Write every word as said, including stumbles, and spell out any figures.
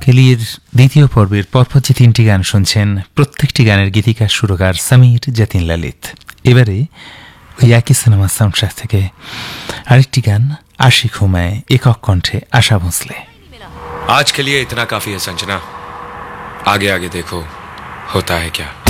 কেলির দ্বিতীয় পর্বের পরপর যে তিনটি গান শুনছেন, প্রত্যেকটি গানের গীতিকার সুরকার সমীর যতীন ললিত। এবারে ওই একই সিনেমার সাউন্ডট্র্যাক থেকে আরেকটি গান, আশিক হুমায়, একক কণ্ঠে আশা ভোঁসলে। आज के लिए इतना काफी है संजना, आगे आगे देखो होता है क्या।